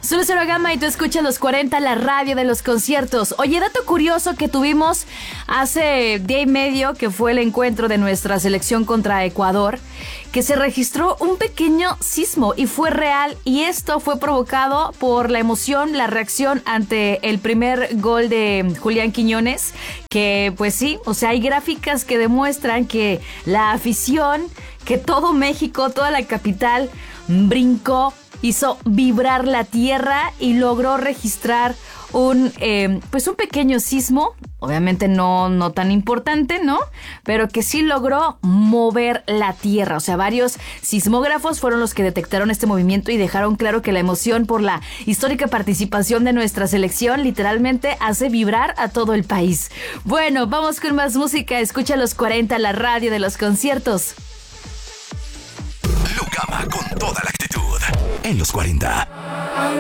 Soy Cero Gama y tú escuchas los 40, la radio de los conciertos. Oye, dato curioso que tuvimos hace día y medio, que fue el encuentro de nuestra selección contra Ecuador, que se registró un pequeño sismo y fue real, y esto fue provocado por la emoción, la reacción ante el primer gol de Julián Quiñones, que pues sí, o sea, hay gráficas que demuestran que la afición, que todo México, toda la capital brincó, hizo vibrar la tierra y logró registrar un pequeño sismo, obviamente no tan importante, ¿no? Pero que sí logró mover la tierra. O sea, varios sismógrafos fueron los que detectaron este movimiento y dejaron claro que la emoción por la histórica participación de nuestra selección literalmente hace vibrar a todo el país. Bueno, vamos con más música. Escucha los 40, la radio de los conciertos. Lo Gama con toda la actitud en los 40.